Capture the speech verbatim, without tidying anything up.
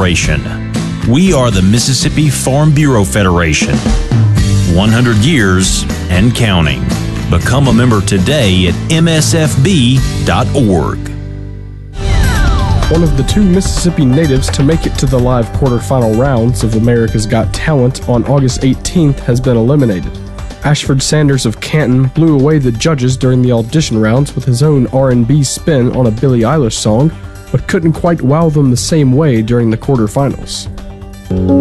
Federation. We are the Mississippi Farm Bureau Federation. one hundred years and counting. Become a member today at M S F B dot org. One of the two Mississippi natives to make it to the live quarterfinal rounds of America's Got Talent on August eighteenth has been eliminated. Ashford Sanders of Canton blew away the judges during the audition rounds with his own R and B spin on a Billie Eilish song, but couldn't quite wow them the same way during the quarterfinals.